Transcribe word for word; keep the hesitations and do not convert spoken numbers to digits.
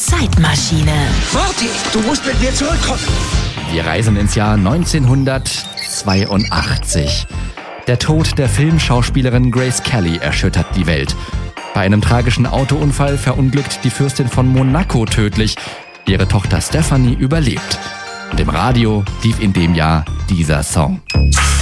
Zeitmaschine. Marty, du musst mit mir zurückkommen. Wir reisen ins Jahr neunzehnhundertzweiundachtzig. Der Tod der Filmschauspielerin Grace Kelly erschüttert die Welt. Bei einem tragischen Autounfall verunglückt die Fürstin von Monaco tödlich. Ihre Tochter Stephanie überlebt. Und im Radio lief in dem Jahr dieser Song.